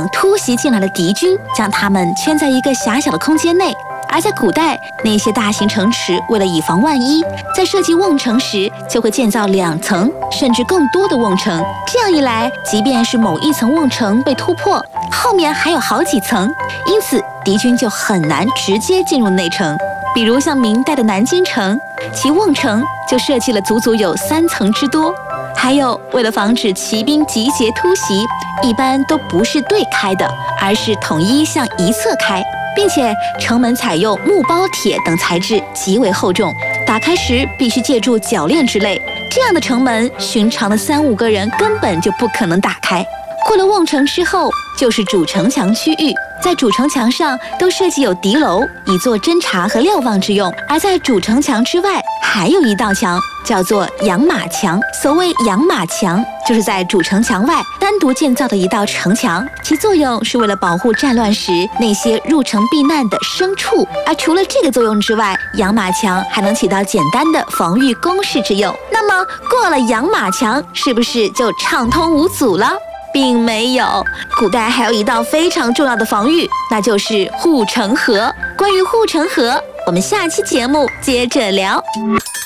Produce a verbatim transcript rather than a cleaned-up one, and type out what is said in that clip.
等突袭进来的敌军，将他们圈在一个狭小的空间内。而在古代，那些大型城池为了以防万一，在设计瓮城时就会建造两层甚至更多的瓮城。这样一来，即便是某一层瓮城被突破，后面还有好几层，因此敌军就很难直接进入内城。比如像明代的南京城，其瓮城就设计了足足有三层之多。还有，为了防止骑兵集结突袭，一般都不是对开的，而是统一向一侧开，并且城门采用木包铁等材质极为厚重，打开时必须借助铰链之类。这样的城门，寻常的三五个人根本就不可能打开。过了瓮城之后，就是主城墙区域，在主城墙上都设计有敌楼，以作侦察和瞭望之用。而在主城墙之外，还有一道墙，叫做养马墙。所谓养马墙，就是在主城墙外单独建造的一道城墙，其作用是为了保护战乱时那些入城避难的牲畜。而除了这个作用之外，养马墙还能起到简单的防御工事之用。那么过了养马墙，是不是就畅通无阻了？并没有，古代还有一道非常重要的防御，那就是护城河。关于护城河，我们下期节目接着聊。